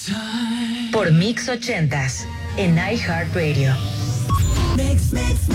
Por Mix 80s en iHeartRadio. Mix.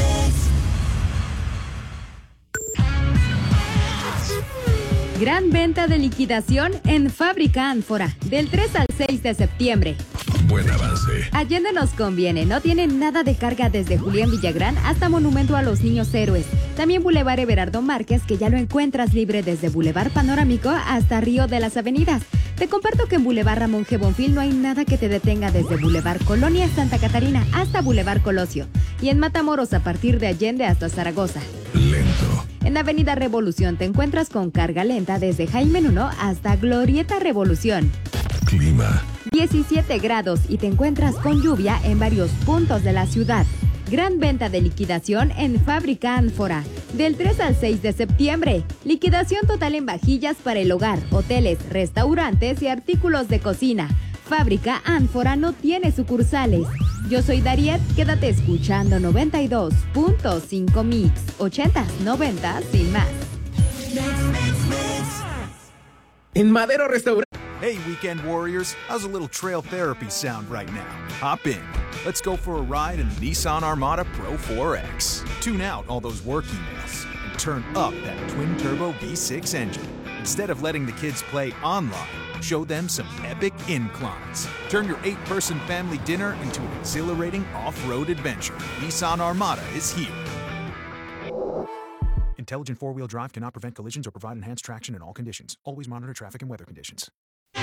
Gran venta de liquidación en Fábrica Ánfora, del 3 al 6 de septiembre. Buen avance. Allende nos conviene, no tiene nada de carga desde Julián Villagrán hasta Monumento a los Niños Héroes. También Boulevard Everardo Márquez, que ya lo encuentras libre desde Boulevard Panorámico hasta Río de las Avenidas. Te comparto que en Boulevard Ramón G. Bonfil no hay nada que te detenga desde Boulevard Colonia Santa Catarina hasta Boulevard Colosio. Y en Matamoros a partir de Allende hasta Zaragoza. Lento. En Avenida Revolución te encuentras con carga lenta desde Jaime Nuno hasta Glorieta Revolución. Clima. 17 grados y te encuentras con lluvia en varios puntos de la ciudad. Gran venta de liquidación en Fábrica Ánfora. Del 3 al 6 de septiembre. Liquidación total en vajillas para el hogar, hoteles, restaurantes y artículos de cocina. Fábrica Ánfora no tiene sucursales. Yo soy Dariet, quédate escuchando 92.5 Mix. 80s, 90s y más. En Madero Restaurante. Hey, weekend warriors, how's a little trail therapy sound right now? Hop in. Let's go for a ride in the Nissan Armada Pro 4X. Tune out all those work emails and turn up that twin-turbo V6 engine. Instead of letting the kids play online, show them some epic inclines. Turn your 8-person family dinner into an exhilarating off-road adventure. Nissan Armada is here. Intelligent four-wheel drive cannot prevent collisions or provide enhanced traction in all conditions. Always monitor traffic and weather conditions.